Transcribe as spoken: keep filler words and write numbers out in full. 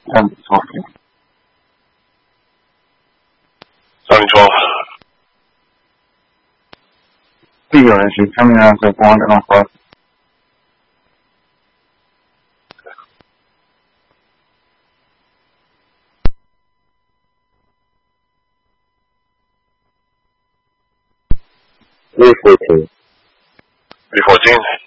ten twelve. seven twelve. Video issue coming out of one and off five. three fourteen. three fourteen.